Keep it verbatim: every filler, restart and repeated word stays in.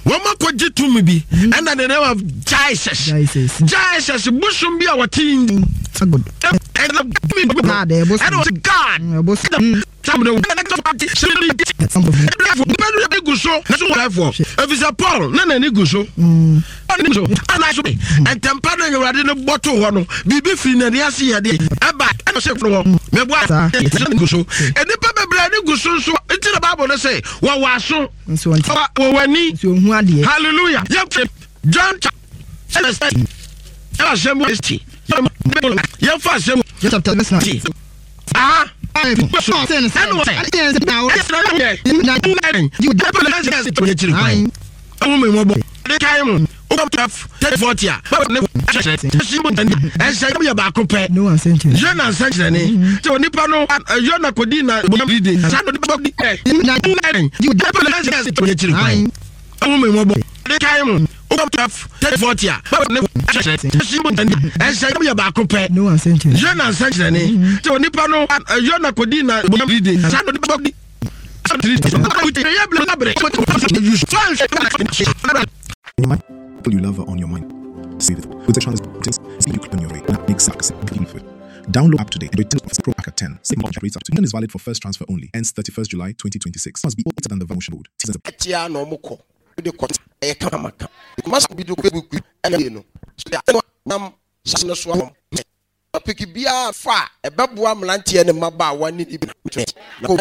Wama ko jitu mi bi and the name of Jesus. Jesus bushum bi awatin. Good. And was God. Some of the guso. If it's a Paul, none any guso. And I should be. And Tampana, you are in a bottle one. Bibi fin and Yassi had it. About and a second. Me what? And the Papa Brady guso. So it's the Bible say, what was so? Hallelujah. John Your first ah, I Up to forty. And say we are back compared. No one sent you. John and Sanchez. So Nipano, Yona Codina, Bonabidi, Sando Bobby. You love her on your mind. Save it. With the transistors, see you click on your rate. Make success. Download up to date. Pro Pack ten. Same option rates up to ten is valid for first transfer only. Ends thirty-first July twenty twenty-six. Must be better than the promotion board. The court a camera. It must be do quick and you know. Nam Sasna Swam. A picky beer far, a babuam lanty and a maba one.